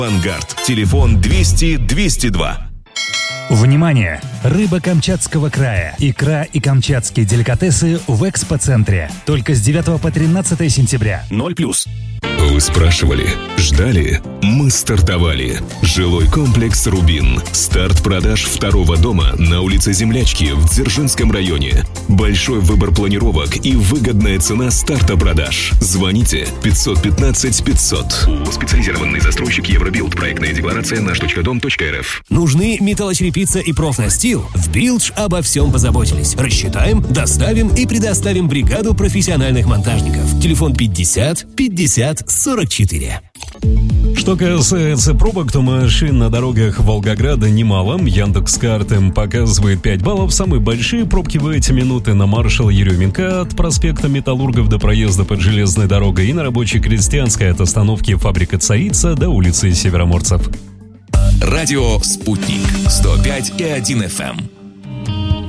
«Авангард». Телефон 200-202. Внимание! Рыба Камчатского края, икра и камчатские деликатесы в экспоцентре. Только с 9 по 13 сентября. 0+. Вы спрашивали, ждали, мы стартовали. Жилой комплекс «Рубин». Старт продаж второго дома на улице Землячки в Дзержинском районе. Большой выбор планировок и выгодная цена старта продаж. Звоните 515 500. Специализированный застройщик Евробилд. Проектная декларация наш.дом.рф. Нужны металлочерепица и профнастил? В Билдж обо всем позаботились. Рассчитаем, доставим и предоставим бригаду профессиональных монтажников. Телефон 50 50 44. Что касается пробок, то машин на дорогах Волгограда немало. Яндекс.Карты показывает 5 баллов. Самые большие пробки в эти минуты на маршала Еременко от проспекта Металлургов до проезда под железной дорогой и на Рабочей Крестьянской от остановки фабрика Цаица до улицы Североморцев. Радио «Спутник» 105,1 FM.